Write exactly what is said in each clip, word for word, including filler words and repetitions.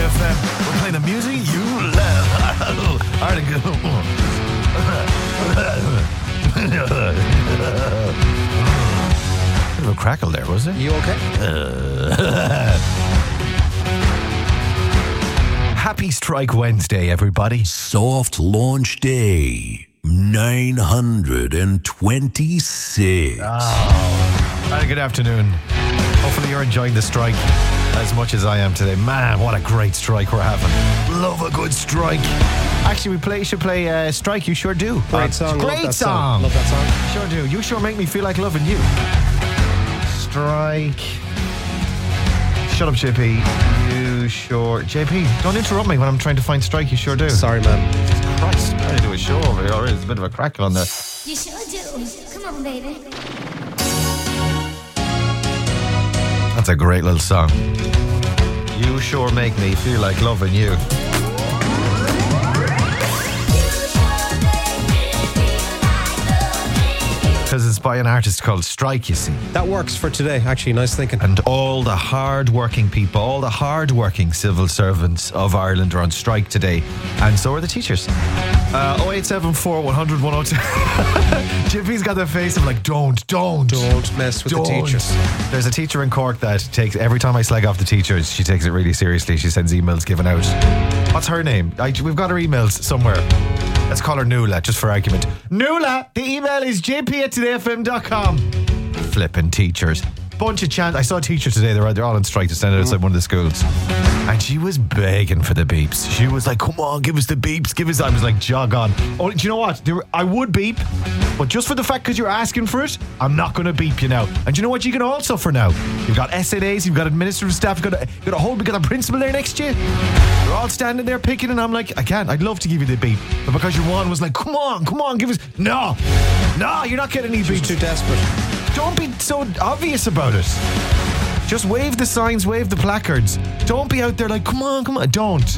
F M. We're playing the music you love. Article. Bit of a crackle there, was it? You okay? Uh, Happy Strike Wednesday, everybody. Soft launch day nine hundred twenty-six. Oh, good afternoon. Hopefully you're enjoying the strike as much as I am today. Man, what a great strike we're having. Love a good strike. Actually, we play. should play uh, Strike, You Sure Do. Great song. Great Love that song. song. Love that song. Sure do. You sure make me feel like loving you. Strike. Shut up, J P. You sure... J P, don't interrupt me when I'm trying to find Strike, You Sure Do. Sorry, man. Jesus Christ, I'm trying to do a show over here. There's a bit of a crackle on there. You sure do. Come on, baby. That's a great little song. You sure make me feel like loving you. Because it's by an artist called Strike, you see. That works for today, actually. Nice thinking. And all the hard-working people, all the hard-working civil servants of Ireland are on strike today. And so are the teachers. Uh, oh eight seven four, one hundred, one oh two. Jippy's got the face of like, don't, don't. Don't mess with don't. the teachers. There's a teacher in Cork that takes, every time I slag off the teachers, she takes it really seriously. She sends emails given out. What's her name? I, we've got her emails somewhere. Let's call her Nuala, just for argument. Nuala, the email is j p at today f m dot com. Flippin' teachers. Bunch of chant. I saw a teacher today, they're, they're all on strike to stand outside one of the schools. And she was begging for the beeps. She was like, come on, give us the beeps, give us... I was like, jog on. Oh, do you know what? There were, I would beep, but just for the fact because you're asking for it, I'm not going to beep you now. And do you know what you can all suffer now? You've got S N As, you've got administrative staff, you've got a, you've got a whole, you've got a principal there next to you. They're all standing there picking, and I'm like, I can't. I'd love to give you the beep. But because your one was like, come on, come on, give us... No, no, you're not getting any beeps. She's too desperate. Don't be so obvious about it. Just wave the signs, wave the placards. Don't be out there like, come on, come on. Don't.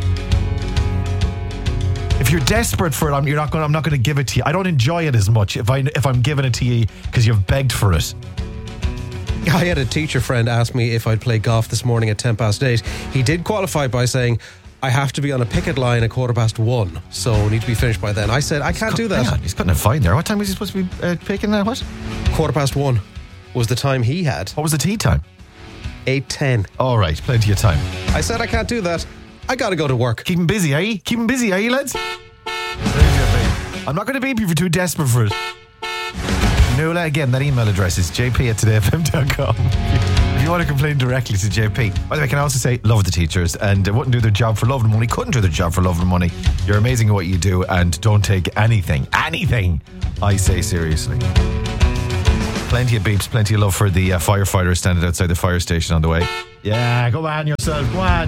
If you're desperate for it, I'm, you're not going. I'm not going to give it to you. I don't enjoy it as much if I if I'm giving it to you because you've begged for it. I had a teacher friend ask me if I'd play golf this morning at ten past eight. He did qualify by saying, I have to be on a picket line at quarter past one, so need to be finished by then. I said, I can't do that. Hang on, he's cutting a fine there. What time was he supposed to be uh, picking that? What? Quarter past one was the time he had. What was the tea time? eight ten. All right, plenty of time. I said, I can't do that. I got to go to work. Keep him busy, are you? Keep him busy, are you, lads? I'm not going to beep you if you're too desperate for it. Nuala, again, that email address is j p at today f m dot com. If you want to complain directly to J P. By the way, I can also say, love the teachers and uh, wouldn't do their job for love and money, couldn't do their job for love and money. You're amazing at what you do and don't take anything, anything I say seriously. Plenty of beeps, plenty of love for the uh, firefighters standing outside the fire station on the way. Yeah, go on yourself, go on.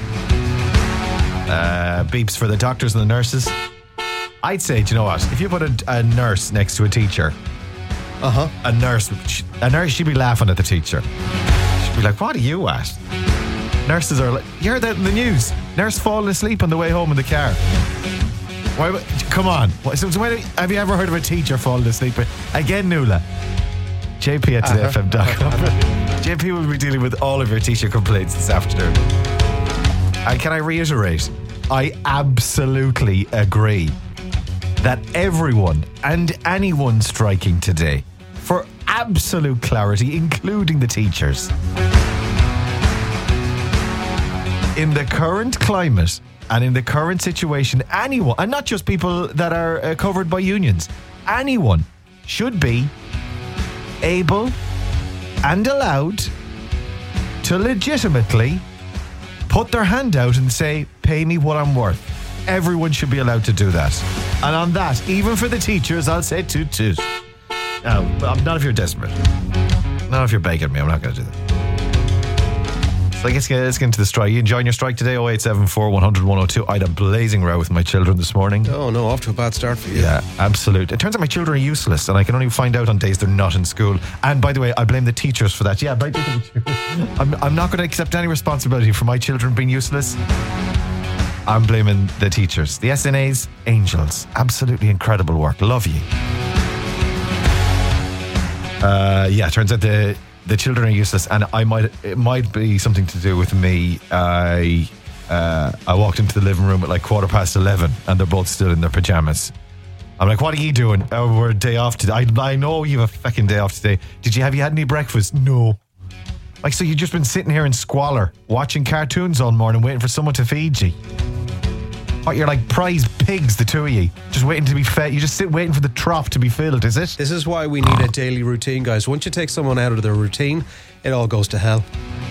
Uh, beeps for the doctors and the nurses. I'd say, do you know what? If you put a, a nurse next to a teacher, Uh-huh. a nurse, a nurse, she'd be laughing at the teacher. She'd be like, what are you at? Nurses are like, you heard that in the news? Nurse falling asleep on the way home in the car. Why? Come on. So, so when, have you ever heard of a teacher falling asleep? Again, Nuala. j p at today f m dot com. Uh-huh. J P will be dealing with all of your teacher complaints this afternoon. And can I reiterate? I absolutely agree that everyone and anyone striking today, for absolute clarity, including the teachers, in the current climate and in the current situation, anyone, and not just people that are uh, covered by unions, anyone should be able and allowed to legitimately put their hand out and say, pay me what I'm worth. Everyone should be allowed to do that. And on that, even for the teachers, I'll say toot toot. No, not if you're desperate. Not if you're begging me. I'm not going to do that. So I guess let's get into the strike. You enjoying your strike today? oh eight seven four, one hundred, one oh two. I had a blazing row with my children this morning. Oh no, off to a bad start for you. Yeah, absolute. It turns out my children are useless and I can only find out on days they're not in school. And by the way, I blame the teachers for that. Yeah, but I'm, I'm not going to accept any responsibility for my children being useless. I'm blaming the teachers. The S N As, angels. Absolutely incredible work. Love you. Uh, yeah, turns out the the children are useless, and I might it might be something to do with me. I uh, I walked into the living room at like quarter past eleven and they're both still in their pajamas. I'm like, what are you doing? Oh, we're a day off today. I, I know you have a fucking day off today. Did you have you had any breakfast? No. Like, so you've just been sitting here in squalor, watching cartoons all morning, waiting for someone to feed you. What, you're like prize pigs, the two of you, just waiting to be fed. You just sit waiting for the trough to be filled, is it? This is why we need a daily routine, guys. Once you take someone out of their routine, it all goes to hell.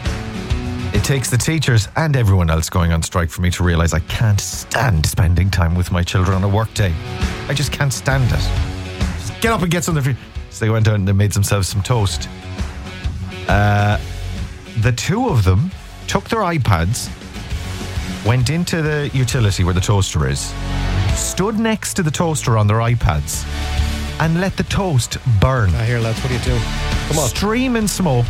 It takes the teachers and everyone else going on strike for me to realise I can't stand spending time with my children on a work day. I just can't stand it. Just get up and get something for you. So they went out and they made themselves some toast. Uh, the two of them took their iPads, went into the utility where the toaster is, stood next to the toaster on their iPads, and let the toast burn. I hear, lads, what are you doing? Come on. Streaming smoke.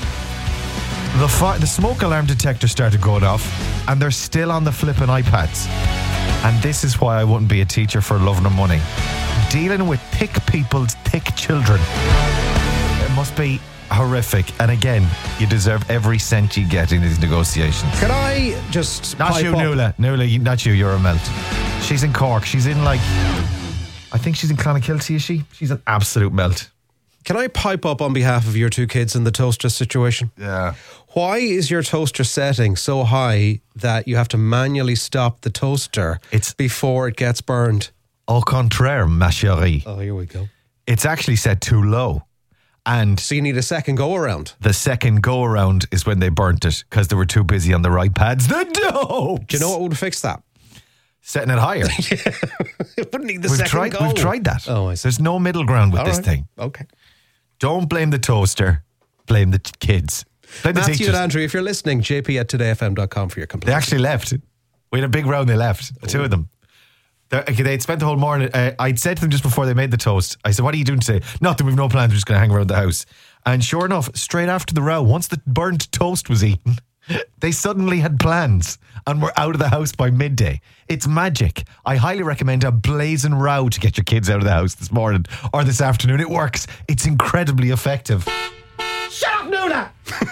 The, fi- the smoke alarm detector started going off, and they're still on the flipping iPads. And this is why I wouldn't be a teacher for loving and money. Dealing with thick people's thick children. It must be horrific. And again, you deserve every cent you get in these negotiations. Can I just Not pipe you, up? Nuala. Nuala, you- not you. You're a melt. She's in Cork. She's in like... I think she's in Clonakilty, is she? She's an absolute melt. Can I pipe up on behalf of your two kids in the toaster situation? Yeah. Why is your toaster setting so high that you have to manually stop the toaster It's- before it gets burned? Au contraire, ma chérie. Oh, here we go. It's actually set too low. And So you need a second go around. the second go around is when they burnt it because they were too busy on the right pads. The dopes! Do you know what would fix that? Setting it higher. It wouldn't need the we've second tried. go. We've tried that. Oh, I see. There's no middle ground with All this right. thing. Okay. Don't blame the toaster. Blame the t- kids. Blame the Matthew teachers. and Andrew, if you're listening, j p at today f m dot com for your They complaint. actually left. We had a big round. They left. The two of them. They're- okay, They'd spent the whole morning. Uh, I'd said to them just before they made the toast, I said, what are you doing today? Nothing, we've no plans. We're just going to hang around the house. And sure enough, straight after the row, once the burnt toast was eaten, they suddenly had plans and were out of the house by midday. It's magic. I highly recommend a blazing row to get your kids out of the house this morning or this afternoon. It works. It's incredibly effective. Shut up, Nuala!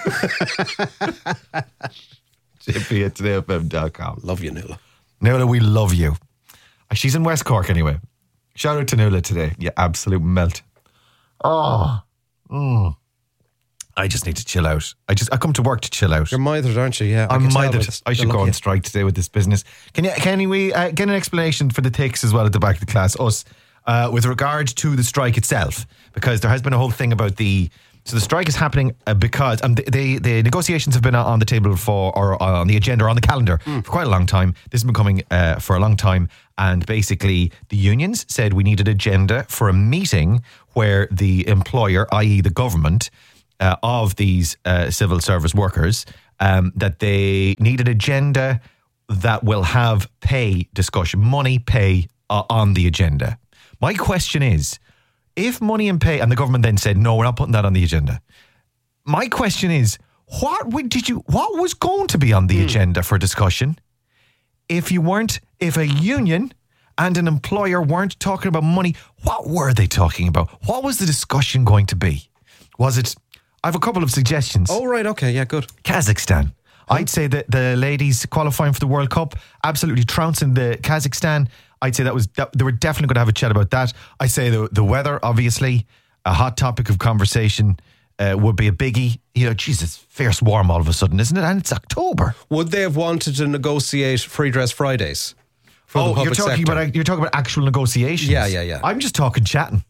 j p at today f m dot com. Love you, Nuala. Nuala, we love you. She's in West Cork anyway. Shout out to Nuala today. You absolute melt. Oh. Mm. I just need to chill out. I just I come to work to chill out. You're mithered, aren't you? Yeah. I I'm can tell mithered. by the- I should the go look on you- strike today with this business. Can you? Can we uh, get an explanation for the ticks as well at the back of the class? Us uh, with regard to the strike itself, because there has been a whole thing about the. So the strike is happening uh, because um, the, the the negotiations have been on the table for or on the agenda or on the calendar Mm. for quite a long time. This has been coming uh, for a long time, and basically the unions said we need an agenda for a meeting where the employer, that is, the government. Uh, of these uh, civil service workers, um, that they need an agenda that will have pay discussion, money, pay uh, on the agenda. My question is, if money and pay, and the government then said, no, we're not putting that on the agenda. My question is, what would, did you? What was going to be on the agenda for discussion if you weren't, if a union and an employer weren't talking about money? What were they talking about? What was the discussion going to be? Was it? I have a couple of suggestions. Oh, right. Okay. Yeah, good. Kazakhstan. I'd say that the ladies qualifying for the World Cup, absolutely trouncing the Kazakhstan. I'd say that was that, they were definitely going to have a chat about that. I say the the weather, obviously, a hot topic of conversation uh, would be a biggie. You know, Jesus, fierce warm all of a sudden, isn't it? And it's October. Would they have wanted to negotiate free dress Fridays? For the Oh, public you're talking sector? about you're talking about actual negotiations. Yeah, yeah, yeah. I'm just talking chatting.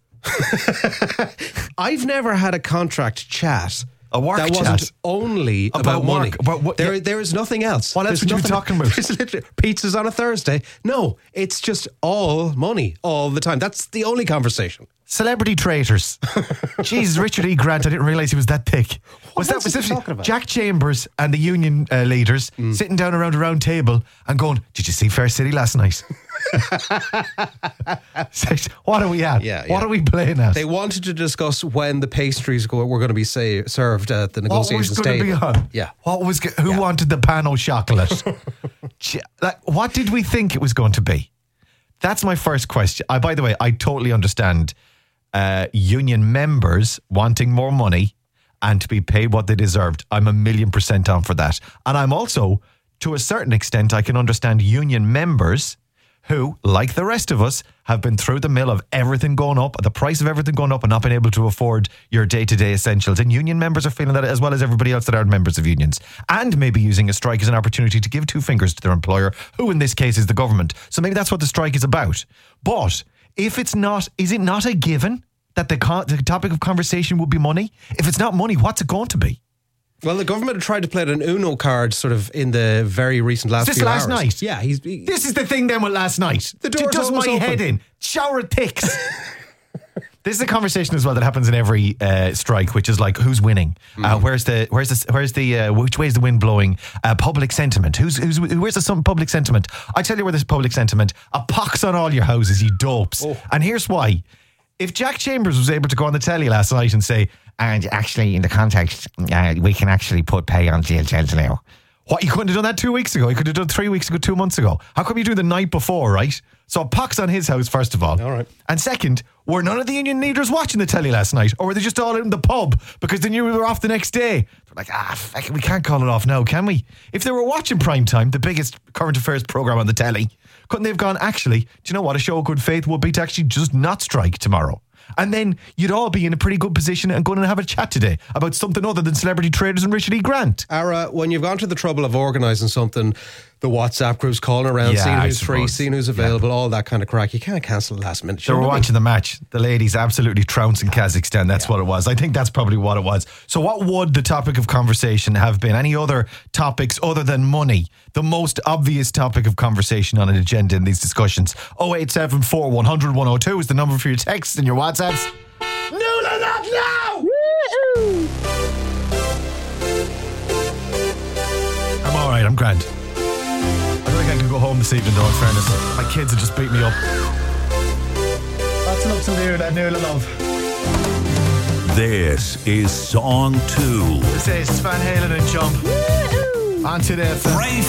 I've never had a contract chat. A work that chat? wasn't only about, About money. work, about what- there, yeah. there is nothing else. What else There's would you be nothing- talking about? There's literally pizzas on a Thursday. No, it's just all money all the time. That's the only conversation. Celebrity traitors. Jesus, Richard E. Grant, I didn't realise he was that thick. Was that else is he specifically talking about? Jack Chambers and the union uh, leaders sitting down around a round table and going, did you see Fair City last night? What are we at? Yeah, What yeah. are we playing at? They wanted to discuss when the pastries go, were going to be say, served at the what was negotiations going to be table. on? Yeah. What was go- who wanted the pan au chocolate? Gee, like, what did we think it was going to be? That's my first question. I, by the way, I totally understand uh, union members wanting more money and to be paid what they deserved. I'm a million percent on for that. And I'm also to a certain extent, I can understand union members who, like the rest of us, have been through the mill of everything going up, the price of everything going up, and not being able to afford your day-to-day essentials. And union members are feeling that as well as everybody else that aren't members of unions. And maybe using a strike as an opportunity to give two fingers to their employer, who in this case is the government. So maybe that's what the strike is about. But if it's not, is it not a given that the, co- the topic of conversation would be money? If it's not money, what's it going to be? Well, the government had tried to play an Uno card sort of in the very recent last Is this few last hours. night? Yeah, he's... He, This is the thing then with last night. The door's does my almost open. head in. Shower of ticks. This is a conversation as well that happens in every uh, strike, which is like, who's winning? Mm. Uh, where's the where's the where's the uh, which way is the wind blowing? Uh, public sentiment. Who's who's where's the some public sentiment? I tell you where there's public sentiment. A pox on all your houses, you dopes. Oh. And here's why. If Jack Chambers was able to go on the telly last night and say, and actually in the context, uh, we can actually put pay on G L Gs now. What, you couldn't have done that two weeks ago? You could have done three weeks ago, two months ago. How come you do the night before, right? So a pox on his house, first of all. All right. And second, were none of the union leaders watching the telly last night? Or were they just all out in the pub because they knew we were off the next day? They're like, ah, fuck it, we can't call it off now, can we? If they were watching Prime Time, the biggest current affairs programme on the telly, couldn't they have gone, actually, do you know what? A show of good faith would be to actually just not strike tomorrow. And then you'd all be in a pretty good position and going and have a chat today about something other than Celebrity Traders and Richard E. Grant. Ara, when you've gone to the trouble of organising something, the WhatsApp groups calling around, Yeah, seeing I who's free, suppose. seeing who's available, all that kind of crack, you can't cancel the last minute. So we're watching the match. The ladies absolutely trouncing Kazakhstan. That's what it was. I think that's probably what it was. So what would the topic of conversation have been? Any other topics other than money? The most obvious topic of conversation on an agenda in these discussions. oh eight seven four, one hundred, one oh two is the number for your texts and your WhatsApps. Nuala, not now! I'm alright, I'm grand. I don't think I can go home this evening though, in fairness. My kids have just beat me up. That's enough to Nuala, Nuala love. This is song two. This is Van Halen and Jump. On to the Pray